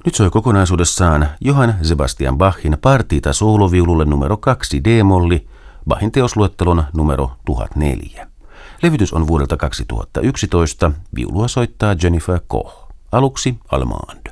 Nyt soi kokonaisuudessaan Johann Sebastian Bachin partita sooloviululle numero 2 D-molli, Bachin teosluettelon numero 1004. Levytys on vuodelta 2011, viulua soittaa Jennifer Koch. Aluksi Allemand.